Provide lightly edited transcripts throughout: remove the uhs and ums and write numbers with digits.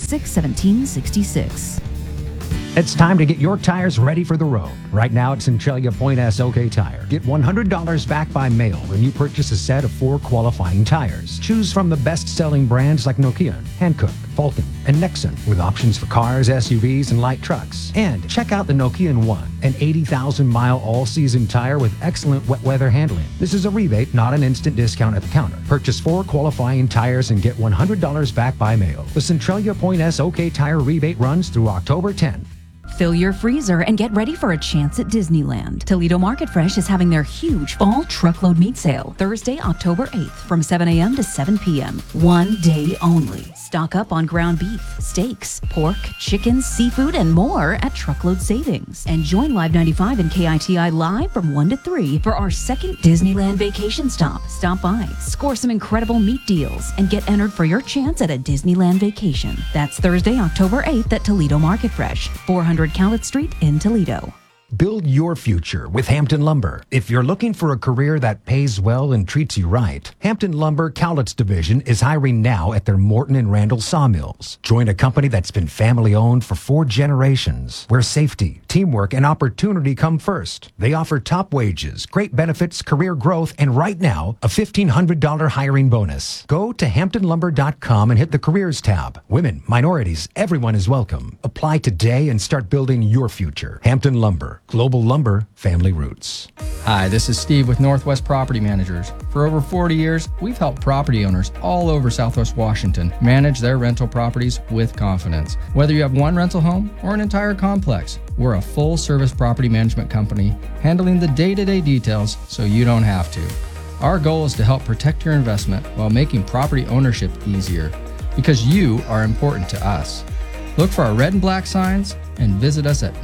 61766. It's time to get your tires ready for the road. Right now at Centralia Point S OK Tire. Get $100 back by mail when you purchase a set of 4 qualifying tires. Choose from the best-selling brands like Nokian, Hankook, Vulcan, and Nexen, with options for cars, SUVs, and light trucks. And check out the Nokian One, an 80,000-mile all-season tire with excellent wet weather handling. This is a rebate, not an instant discount at the counter. Purchase 4 qualifying tires and get $100 back by mail. The Centralia Point S OK Tire rebate runs through October 10th. Fill your freezer and get ready for a chance at Disneyland. Toledo Market Fresh is having their huge fall truckload meat sale Thursday, October 8th from 7 a.m. to 7 p.m. One day only. Stock up on ground beef, steaks, pork, chicken, seafood, and more at Truckload Savings. And join Live 95 and KITI Live from 1 to 3 for our second Disneyland vacation stop. Stop by, score some incredible meat deals, and get entered for your chance at a Disneyland vacation. That's Thursday, October 8th at Toledo Market Fresh, 400 Cowlitz Street in Toledo. Build your future with Hampton Lumber. If you're looking for a career that pays well and treats you right, Hampton Lumber Cowlitz Division is hiring now at their Morton and Randall sawmills. Join a company that's been family-owned for 4 generations, where safety, teamwork, and opportunity come first. They offer top wages, great benefits, career growth, and right now, a $1,500 hiring bonus. Go to HamptonLumber.com and hit the Careers tab. Women, minorities, everyone is welcome. Apply today and start building your future. Hampton Lumber. Global Lumber, family roots. Hi, this is Steve with Northwest Property Managers. For over 40 years, we've helped property owners all over Southwest Washington manage their rental properties with confidence. Whether you have one rental home or an entire complex, we're a full-service property management company handling the day-to-day details so you don't have to. Our goal is to help protect your investment while making property ownership easier, because you are important to us. Look for our red and black signs and visit us at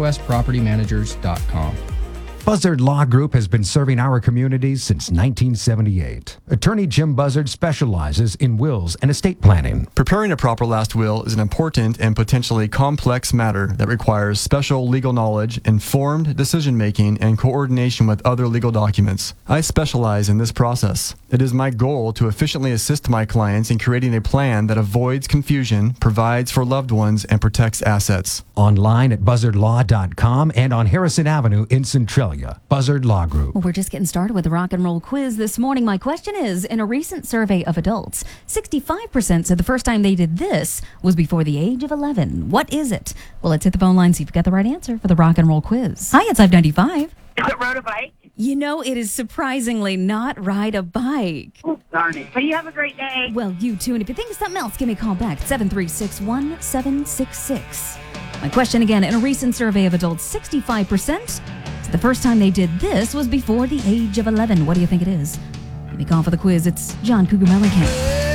northwestpropertymanagers.com. Buzzard Law Group has been serving our communities since 1978. Attorney Jim Buzzard specializes in wills and estate planning. Preparing a proper last will is an important and potentially complex matter that requires special legal knowledge, informed decision-making, and coordination with other legal documents. I specialize in this process. It is my goal to efficiently assist my clients in creating a plan that avoids confusion, provides for loved ones, and protects assets. Online at buzzardlaw.com and on Harrison Avenue in Centralia. Buzzard Law Group. Well, we're just getting started with the rock and roll quiz this morning. My question is, in a recent survey of adults, 65% said the first time they did this was before the age of 11. What is it? Well, let's hit the phone line, see if you've got the right answer for the rock and roll quiz. Hi, it's 595. Rode a bike? You know, it is surprisingly not ride a bike. Oh, darn it. But you have a great day. Well, you too. And if you think of something else, give me a call back. 736-1766. My question again, in a recent survey of adults, 65% the first time they did this was before the age of 11. What do you think it is? Give me a call for the quiz. It's John Cougar Mellencamp.